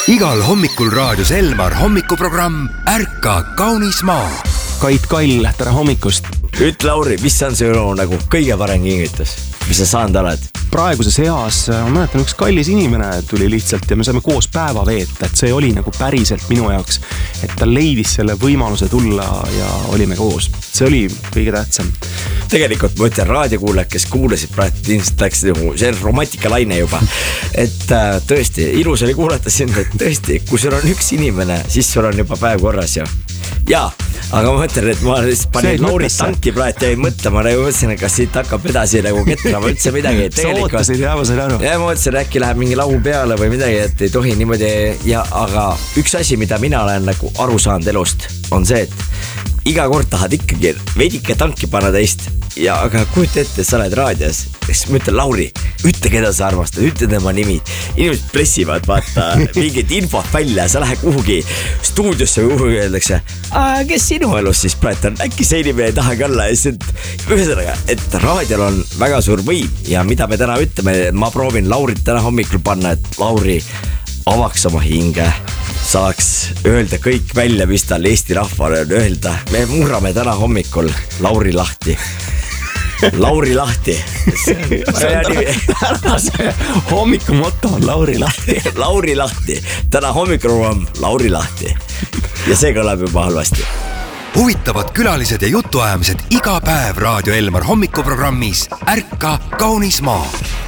Igal hommikul raadios Elmar hommikuprogramm Ärka kaunis maa. Kait Kall, tere hommikust. Ütle Lauri, mis on see nagu kõige parem kingitus, mis sa saanud oled? Praeguses eas, ma mäletan, üks kallis inimene tuli lihtsalt ja me saime koos päeva veeta, et see oli nagu päriselt minu jaoks, et ta leidis selle võimaluse tulla ja olime koos. See oli kõige tähtsam. Tegelikult ma ütlen raadiokuulajad, kes kuulasid praegu, ilmselt läks see on romantikalaine juba. Et tõesti, ilus oli kuulata sind, et tõesti, kui sul on üks inimene, siis sul on juba päev korras ju. Jaa, aga ma mõtlen, et ma panin Lauri tanki praegu ja ei mõtle, ma nagu mõtlesin, kas siit hakkab edasi nagu ketrama üldse midagi. Sa ootasid ja ma sain aru. Ja ma mõtlesin, äkki läheb mingi laul peale või midagi, et ei tohi niimoodi. Ja, aga üks asi, mida mina olen nagu aru saanud elust, on see, et iga kord tahad ikkagi veidike tanki panna teist. Ja aga kujuta ette, sa oled raadios. Siis ma ütlen, Lauri, ütle keda sa armastad, ütle tema nimi. Inimesed pressivad, vaata, mingit infot välja, sa lähed kuhugi stuudiosse või kuhugi öeldakse, kes sinu elus siis praegu on, äkki see inimene ei tahagi olla. Ühesõnaga, et raadiol on väga suur võim ja mida me täna ütleme, ma proovin Laurit täna hommikul panna, et Lauri avaks oma hinge, saaks öelda kõik välja, mis tal Eesti rahvale on öelda. Me murrame täna hommikul Lauri lahti. Lauri lahti. Hommiku motto on Lauri lahti. Lauri lahti. Täna hommikul on Lauri lahti. Ja see kõlab juba halvasti. Huvitavad külalised ja jutuajamised iga päev Raadio Elmar hommikuprogrammis Ärka kaunis maa.